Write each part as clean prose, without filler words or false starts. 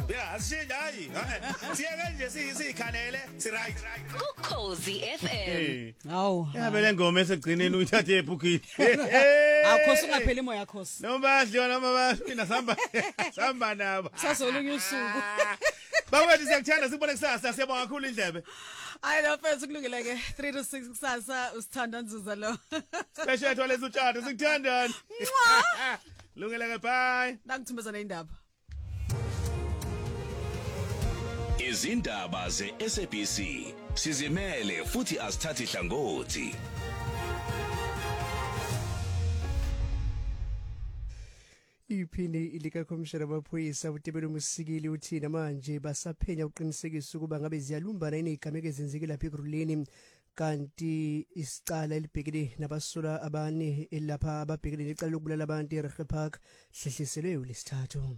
Yeah, asishintshe hayi. Siyeke nje sikhalele, si right. Ukhozi FM. Hawu. Yabe le ngoma esegcineni uyithathe ebhukhini. Akhosi ungapheli imoya yakhosi. Noma badliwa noma bafina samba nabo. Sazolunye usuku. Bawethu siyakuthanda sibone kusasa siyabonga kakhulu indlebe. Hayi lo mfethu kulungileke 3 to 6 kusasa usithanda nzuza lo. Special etholeza utshado sikuthandani. Lungileke bye. Nakuthumbeza neindaba. Izindaba ze-SABC sizimele futhi asithathi hlangothi. Iphini ilika komishana wamaphoyisa uTebelo Musikili uthina manje basaphenya uqinisekisa ukuba ngabe ziyalumbana inezigameko ezenzeke lapha eGruleni kanti isicala elibhekene nabasola abane lapha ababhekene necala lokubulala abantu eRegge Park hlehliselwe uLesithathu.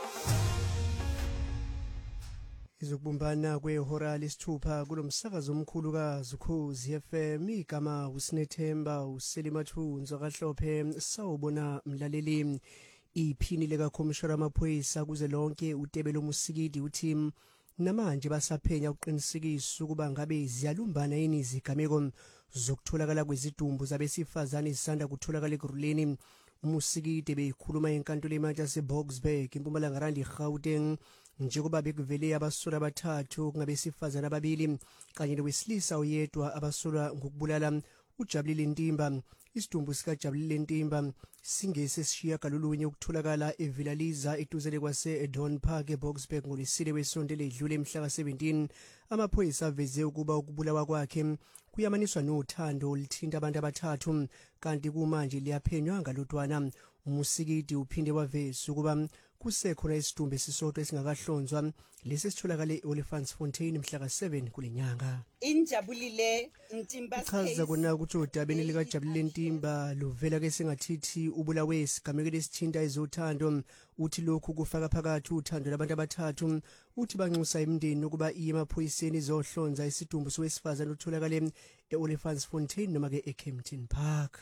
Izokubumbana kwehora lesithupha kulomsakazo omkhulu kaZukhozi FM igama uSinethemba uSelimathunzo kaHlophe sawubona mlaleli. Iphini leka komishana wamaphoyisa kuze lonke uTebelo Musikili uthi namanje basaphenya uqinisekisa ukuba ngabe ziyalumbana yini izigameko zokutholakala kwezidumbu zabesifazane isanda kutholakala eGruleni. Umusikide beyikhuluma enkantolo eMantla yaseBoksburg eMpumalanga Rand eGauteng njengoba bekuvele abasola abathathu kungabesifazane ababili kanye nowesilisa oyedwa abasola ngokubulala uJabulile Ntimba. Isidumbu sikaJabulile Ntimba singesesishiya galolunye ukutholakala eVilaliza eduzane kwase Don Park eBoksburg ngolesine wesonto ledlule emhla ka17. Amaphoyisa aveze ukuba ukubulawa kwakhe kuyamaniswa nothando olithinta abantu abathathu kanti kumanje liyaphenywa ngalotwana. Umusikidi uphinde waveza ukuba kusekhona isidumbu esisodwa esingakahlonzwa lesi sitholakala eOlifantsfontein mhla ka7 kulenyanga. Injabulile Ntimba chaza kona ukuthi udabeni lika Jabulile Ntimba luvela ke sengathithi ubulawe isigameko lesithinta ezothando. Uthi lokhu kufaka phakathi uthando labantu abathathu. Uthi banxusa imindeni ukuba iye emaphoyiseni izohlonza isidumbu sowesifazane utholakala eOlifantsfontein noma ke eKempton Park.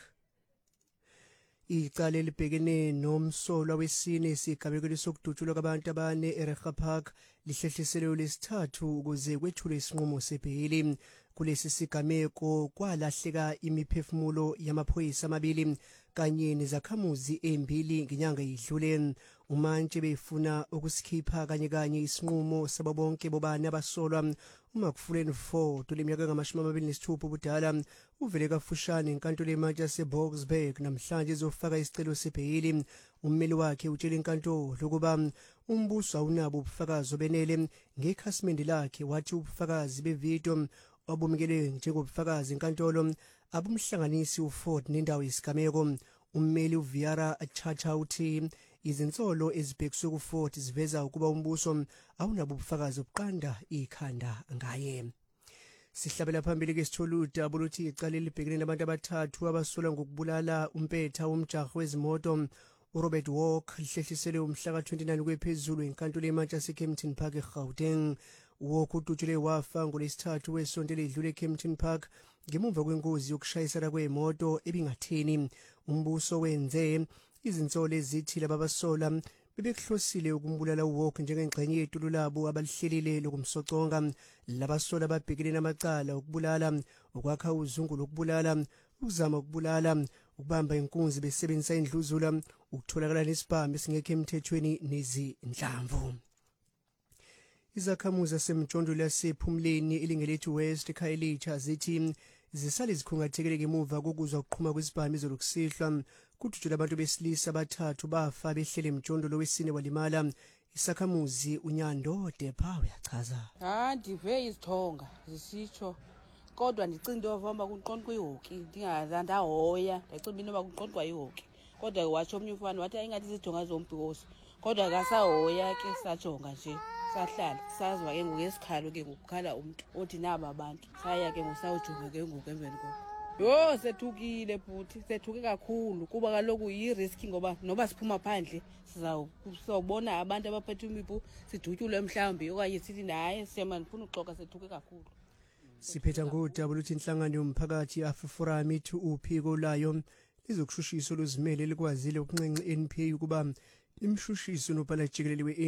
Icala libhekene nomsolwa wesine isigameko sokudutshulwa kwabantu abane eRegge Park lihlehliselwe uLesithathu ukuze kwethulwe isinqumo sebheli. Kulesi sigameko kwalahleka imiphefumulo yamaphoyisa amabili kanye nezakhamuzi embili ngenyanga edlule. Umantshi befuna ukusikhipha kanye isinqumo sababonke bobani abasolwa. uMakufuleni 4 leminyaka engamashumi 26 ubudala uvele kafushane enkantolo eMantla yaseBoksburg namhlanje izofaka isicelo sebheli. Ummeli wakhe utshela inkantolo ukuba umbuso awunabo ubufakazi obenele ngekhasimende lakhe. Wathi ubufakazi bevideo obumukele njengobufakazi enkantolo abumhlanganisi uFord nendawo yesigameko. Ummeli uViara Chacha uthi izinsolo ezibhekiswe kuFord ziveza ukuba umbuso awunabo ubufakazi obuqanda ikhanda ngaye. Sihlabela phambili ke sitholuda abuluthi icala libhekene nabantu abathathu abasola ngokubulala umpetha womjaho wezimoto uRobert Walk lihlehliselwe umhla ka29 kwephezulu enkantolo eMantla yaseKempton Park eGauteng. Walk udutshule wafa ngolesithathu wesonto ledlule eKempton Park ngemuva kwengozi yokushayisana kwemoto ebingatheni. Umbuso wenze izinsolo ezithi laba basola bebekuhlosile ukumbulala uWalk njengengxenye yetulo labo abalihlelile lokumsoconga. Labasola babhekene namacala okubulala, ukwakha uzungu lokubulala, ukuzama ukubulala, ukubamba inkunzi besebenzisa indluzula, ukutholakala nesibhamu esingekho emthethweni nezindlamvu. Izakhamuzi zasemjondolo yasePhumleni elingelethu West Khayelitsha zithi zisale zikhungathekile ngemuva kokuzwa ukuqhuma kwesibhamu ezolokusihlwa. Kudutshulwa abantu besilisa abathathu bafa behlele emjondolo wesine walimala. Isakhamuzi uNyando Depa uyachaza. Ndive izithonga zisitsho kodwa ndicinga into yovamba kunqonqwa ihoki ndingahoya ndicinga into yoba kunqonqwa ihoki kodwa watsho omnye umfana wathi ayingathi izithonga zombhiwosi kodwa akasahoya ke sajonga nje sahlala sazwa ke ngokesikhalo ke ngokukhala umuntu othi naba abantu saya ke ngosawujonga ke ngokuemveni koko. Yo sethukile futhi sethuke kakhulu kuba kaloku yi-risk ngoba noba siphuma phandle sizawubona abantu abaphethe imipu sidutyulwe mhlawumbi okanye sithi naye siyema ndifuna uxoka sethuke kakhulu. Siphetha ngodaba oluthi inhlangano yomphakathi yaForum ithi uphiko layo lizokushushiswa lozimele likwazile ukunxenxa iNPA ukuba imshushiso nobhala jikelele